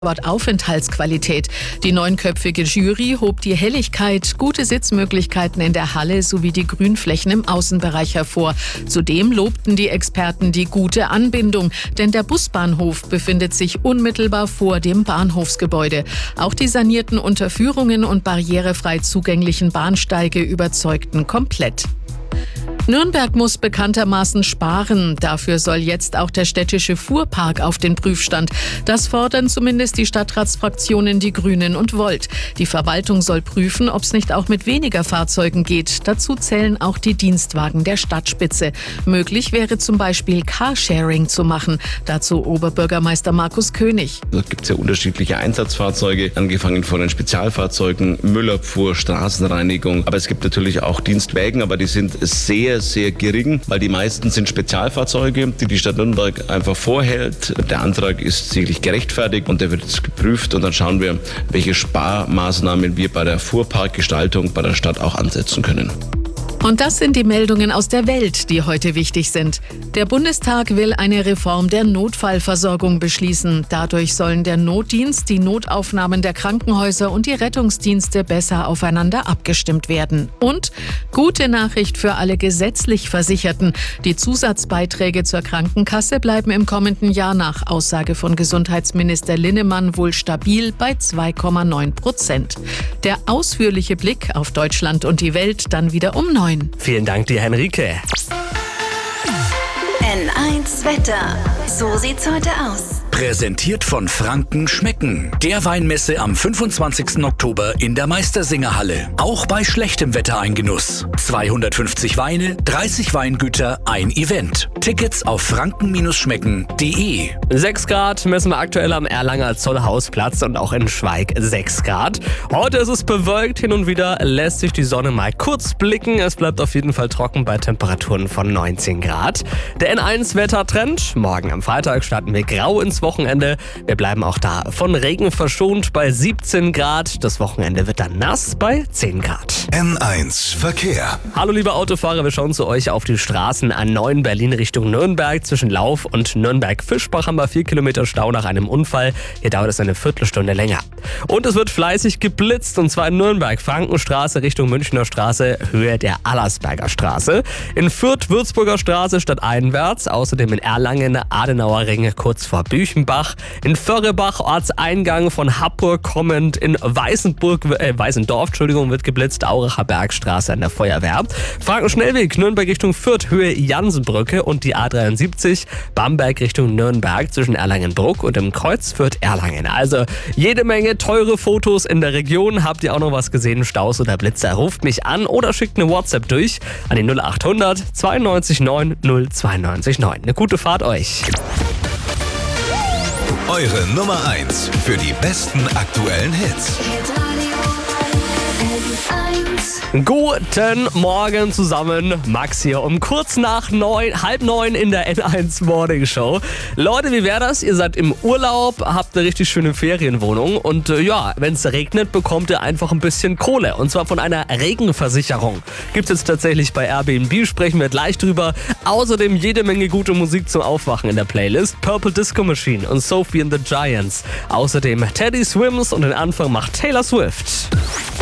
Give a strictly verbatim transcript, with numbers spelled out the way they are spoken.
Aufenthaltsqualität. Die neunköpfige Jury hob die Helligkeit, gute Sitzmöglichkeiten in der Halle sowie die Grünflächen im Außenbereich hervor. Zudem lobten die Experten die gute Anbindung, denn der Busbahnhof befindet sich unmittelbar vor dem Bahnhofsgebäude. Auch die sanierten Unterführungen und barrierefrei zugänglichen Bahnsteige überzeugten komplett. Nürnberg muss bekanntermaßen sparen. Dafür soll jetzt auch der städtische Fuhrpark auf den Prüfstand. Das fordern zumindest die Stadtratsfraktionen Die Grünen und Volt. Die Verwaltung soll prüfen, ob es nicht auch mit weniger Fahrzeugen geht. Dazu zählen auch die Dienstwagen der Stadtspitze. Möglich wäre zum Beispiel Carsharing zu machen. Dazu Oberbürgermeister Markus König. Da gibt es ja unterschiedliche Einsatzfahrzeuge, angefangen von den Spezialfahrzeugen, Müllabfuhr, Straßenreinigung. Aber es gibt natürlich auch Dienstwägen, aber die sind sehr sehr gering, weil die meisten sind Spezialfahrzeuge, die die Stadt Nürnberg einfach vorhält. Der Antrag ist sicherlich gerechtfertigt und der wird jetzt geprüft und dann schauen wir, welche Sparmaßnahmen wir bei der Fuhrparkgestaltung bei der Stadt auch ansetzen können. Und das sind die Meldungen aus der Welt, die heute wichtig sind. Der Bundestag will eine Reform der Notfallversorgung beschließen. Dadurch sollen der Notdienst, die Notaufnahmen der Krankenhäuser und die Rettungsdienste besser aufeinander abgestimmt werden. Und gute Nachricht für alle gesetzlich Versicherten. Die Zusatzbeiträge zur Krankenkasse bleiben im kommenden Jahr nach Aussage von Gesundheitsminister Linnemann wohl stabil bei zwei Komma neun Prozent. Der ausführliche Blick auf Deutschland und die Welt dann wieder um neun. Vielen Dank dir, Henrike. N eins Wetter. So sieht's heute aus. Präsentiert von Franken Schmecken. Der Weinmesse am fünfundzwanzigsten Oktober in der Meistersingerhalle. Auch bei schlechtem Wetter ein Genuss. zweihundertfünfzig Weine, dreißig Weingüter, ein Event. Tickets auf franken schmecken punkt de. sechs Grad messen wir aktuell am Erlanger Zollhausplatz und auch in Schweig sechs Grad. Heute ist es bewölkt, hin und wieder lässt sich die Sonne mal kurz blicken. Es bleibt auf jeden Fall trocken bei Temperaturen von neunzehn Grad. Der N eins Wettertrend. Morgen am Freitag starten wir grau ins Wochenende. Wir bleiben auch da von Regen verschont bei siebzehn Grad. Das Wochenende wird dann nass bei zehn Grad. N eins Verkehr. Hallo liebe Autofahrer, wir schauen zu euch auf die Straßen A neun Berlin Richtung Nürnberg. Zwischen Lauf und Nürnberg-Fischbach haben wir vier Kilometer Stau nach einem Unfall. Hier dauert es eine Viertelstunde länger. Und es wird fleißig geblitzt, und zwar in Nürnberg. Frankenstraße Richtung Münchner Straße, Höhe der Allersberger Straße. In Fürth Würzburger Straße stadteinwärts. Außerdem in Erlangen Adenauer Ring kurz vor Büchenbach. In Förrebach Ortseingang von Happurg kommend. In Weißenburg, äh, Weißendorf Entschuldigung, wird geblitzt. Auracher Bergstraße an der Feuerwehr. Frankenschnellweg Nürnberg Richtung Fürth, Höhe Jansenbrücke und die A dreiundsiebzig. Bamberg Richtung Nürnberg zwischen Erlangenbruck und dem Kreuz Fürth-Erlangen. Also jede Menge teure Fotos in der Region. Habt ihr auch noch was gesehen? Staus oder Blitzer? Ruft mich an oder schickt eine WhatsApp durch an die null acht hundert zweiundneunzig neun null zweiundneunzig neun. Eine gute Fahrt euch. Eure Nummer eins für die besten aktuellen Hits. Guten Morgen zusammen, Max hier um kurz nach neun, halb neun in der N eins Morning Show. Leute, wie wäre das? Ihr seid im Urlaub, habt eine richtig schöne Ferienwohnung und äh, ja, wenn es regnet, bekommt ihr einfach ein bisschen Kohle, und zwar von einer Regenversicherung. Gibt es jetzt tatsächlich bei Airbnb, sprechen wir gleich drüber. Außerdem jede Menge gute Musik zum Aufwachen in der Playlist. Purple Disco Machine und Sophie and the Giants. Außerdem Teddy Swims und den Anfang macht Taylor Swift.